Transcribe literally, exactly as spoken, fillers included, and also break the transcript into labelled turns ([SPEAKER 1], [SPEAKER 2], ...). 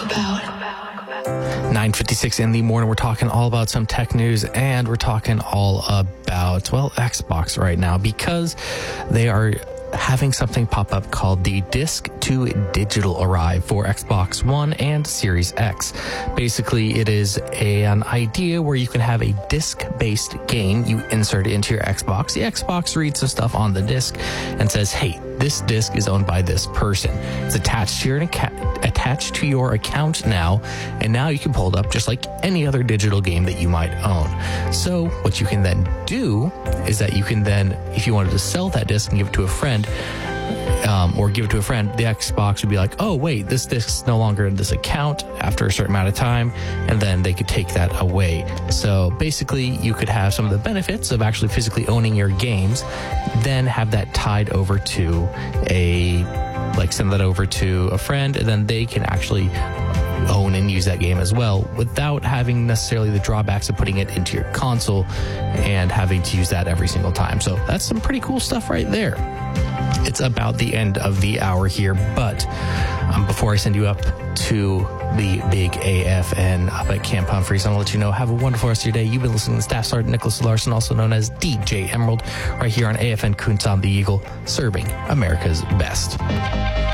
[SPEAKER 1] nine fifty-six in the morning. We're talking all about some tech news, and we're talking all about, well, Xbox right now, because they are having something pop up called the Disc to Digital arrive for Xbox One and Series X. Basically, it is a, an idea where you can have a disc-based game. You insert it into your Xbox. The Xbox reads the stuff on the disc and says, hey, this disc is owned by this person. It's attached to your account, attached to your account now, and now you can pull it up just like any other digital game that you might own. So what you can then do is that you can then, if you wanted to sell that disc and give it to a friend, Um, or give it to a friend, the Xbox would be like, oh, wait, this disc's no longer in this account after a certain amount of time, and then they could take that away. So basically, you could have some of the benefits of actually physically owning your games, then have that tied over to a, like send that over to a friend, and then they can actually own and use that game as well without having necessarily the drawbacks of putting it into your console and having to use that every single time. So that's some pretty cool stuff right there. It's about the end of the hour here, but um, before I send you up to the big A F N up at Camp Humphreys, I'm going to let you know, have a wonderful rest of your day. You've been listening to Staff Sergeant Nicholas Larson, also known as D J Emerald, right here on A F N Coons on the Eagle, serving America's best.